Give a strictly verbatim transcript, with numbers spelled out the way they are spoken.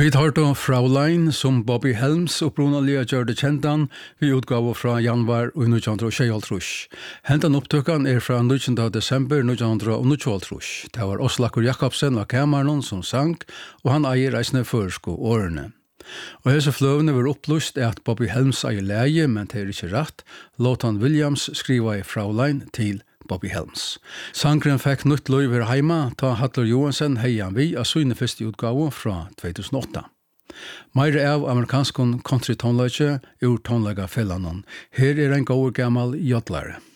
Vi tar då Fraulein som Bobby Helms upprunalia gjør det kjentan vi utgave fra januar og nitjan tjueåtte. Hentan opptøkken er fra nitjende desember nitjan tjueåtte. Det var Oslakur Jakobsen av Kamernon som sang, og han eier reisende førsko årene. Og hese fløvene var opplust at Bobby Helms eier leie, men det er ikke rett. Låtan Williams skriva i Fraulein til Bobby Helms. Sangren fikk nytt løyv her heima, ta Hattler Johansen heian vi av søyne første utgave fra två tusen och åtta. Meire av amerikanskon country tonlage ur tonlaga fellanon. Her er en god gammal jodlare.